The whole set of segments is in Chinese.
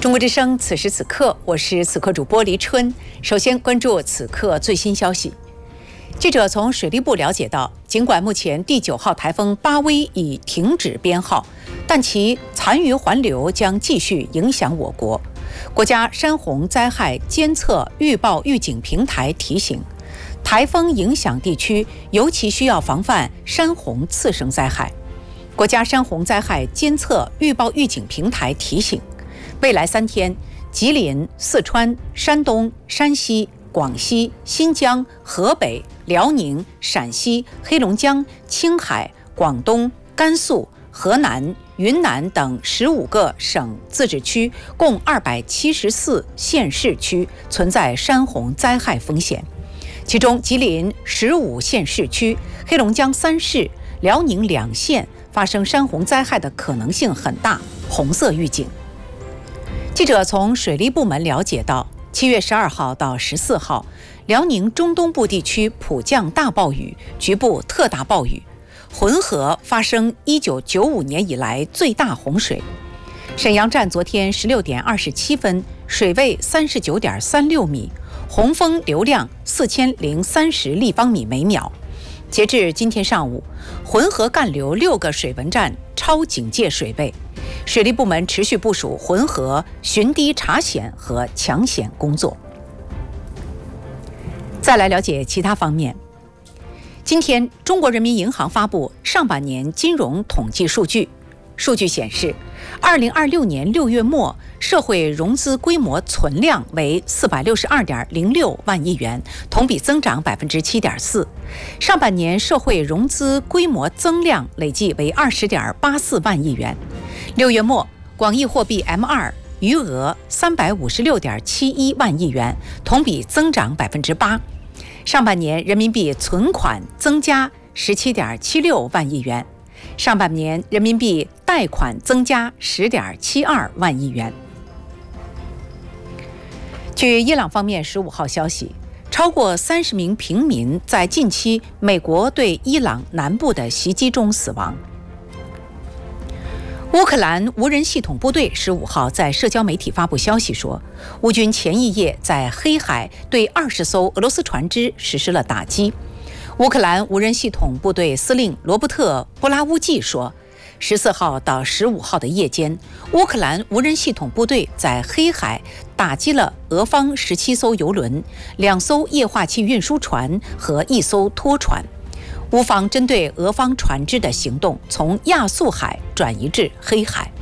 中国之声，此时此刻，我是此刻主播黎春。首先关注此刻最新消息。记者从水利部了解到，尽管目前第9号台风巴威已停止编号，但其残余环流将继续影响我国。国家山洪灾害监测预报预警平台提醒，台风影响地区尤其需要防范山洪次生灾害。国家山洪灾害监测预报预警平台提醒，未来3天，吉林、四川、山东、山西、广西、新疆、河北、辽宁、陕西、黑龙江、青海、广东、甘肃、河南、云南等15个省自治区共274县市区存在山洪灾害风险，其中吉林15县市区、黑龙江3市、辽宁2县发生山洪灾害的可能性很大，红色预警。记者从水利部门了解到，7月12号到14号，辽宁中东部地区普降大暴雨，局部特大暴雨，浑河发生1995年以来最大洪水。沈阳站昨天16点27分，水位39.36米，洪峰流量4030立方米每秒。截至今天上午，浑河干流6个水文站超警戒水位。水利部门持续部署浑河巡堤查险和抢险工作。再来了解其他方面。今天，中国人民银行发布上半年金融统计数据。数据显示，2026年6月末，社会融资规模存量为462.06万亿元，同比增长7.4%。上半年社会融资规模增量累计为20.84万亿元。6月末，广义货币 M2 余额356.71万亿元，同比增长8%。上半年人民币存款增加17.76万亿元。上半年人民币贷款增加10.72万亿元。据伊朗方面15号消息，超过30名平民在近期美国对伊朗南部的袭击中死亡。乌克兰无人系统部队15号在社交媒体发布消息说，乌军前一夜在黑海对20艘俄罗斯船只实施了打击。乌克兰无人系统部队司令罗伯特·布拉乌季说，14号到15号的夜间，乌克兰无人系统部队在黑海打击了俄方17艘油轮、2艘液化气运输船和1艘拖船。乌方针对俄方船只的行动从亚速海转移至黑海。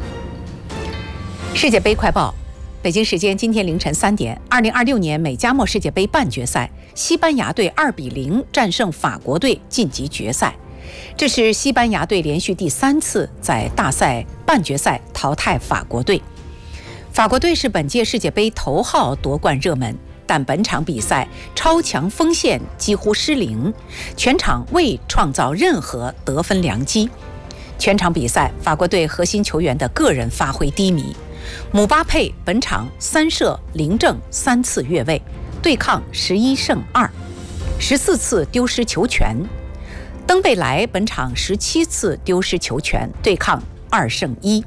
世界杯快报。北京时间今天凌晨3点，2026年美加墨世界杯半决赛，西班牙队2-0战胜法国队晋级决赛。这是西班牙队连续第3次在大赛半决赛淘汰法国队。法国队是本届世界杯头号夺冠热门，但本场比赛超强锋线几乎失灵，全场未创造任何得分良机。全场比赛，法国队核心球员的个人发挥低迷。姆巴佩本场3射0正3次越位，对抗11胜2，14次丢失球权。登贝莱本场17次丢失球权，对抗2胜1。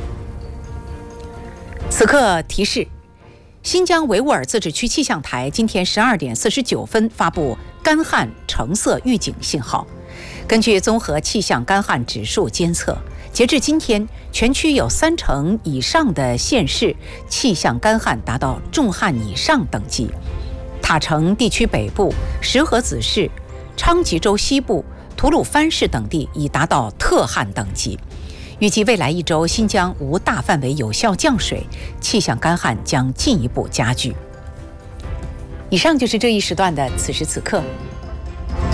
此刻提示：新疆维吾尔自治区气象台今天12点49分发布干旱橙色预警信号。根据综合气象干旱指数监测，截至今天，全区有30%以上的县市气象干旱达到重旱以上等级。塔城地区北部、石河子市、昌吉州西部、吐鲁番市等地已达到特旱等级。预计未来1周，新疆无大范围有效降水，气象干旱将进一步加剧。以上就是这一时段的此时此刻。